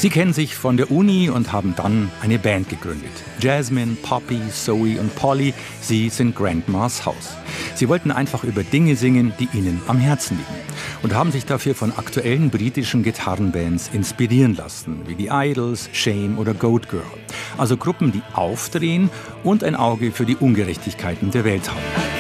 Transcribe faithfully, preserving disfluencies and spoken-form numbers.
Sie kennen sich von der Uni und haben dann eine Band gegründet. Jasmine, Poppy, Zoe und Polly, sie sind Grandmas House. Sie wollten einfach über Dinge singen, die ihnen am Herzen liegen. Und haben sich dafür von aktuellen britischen Gitarrenbands inspirieren lassen, wie die Idols, Shame oder Goat Girl. Also Gruppen, die aufdrehen und ein Auge für die Ungerechtigkeiten der Welt haben.